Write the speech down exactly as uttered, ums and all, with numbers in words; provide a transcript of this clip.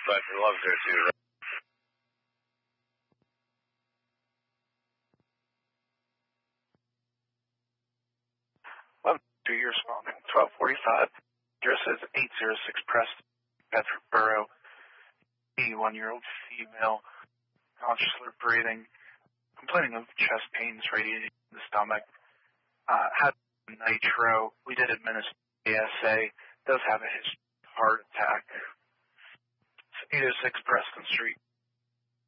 but we love zero two. eleven two, you're responding. twelve forty-five. Address is eight oh six Preston, Bedford Borough. eighty-one-year-old female, consciously breathing, complaining of chest pains radiating in the stomach. Uh, had nitro. We did administer A S A. Does have a history of heart attack. It's eight oh six Preston Street.